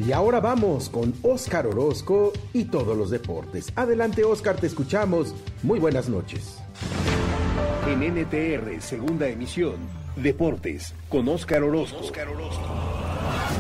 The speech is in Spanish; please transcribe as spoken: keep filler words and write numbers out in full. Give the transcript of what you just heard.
Y ahora vamos con Óscar Orozco y todos los deportes. Adelante, Óscar, te escuchamos. Muy buenas noches. En N T R, segunda emisión, Deportes, con Óscar Orozco. Óscar Orozco.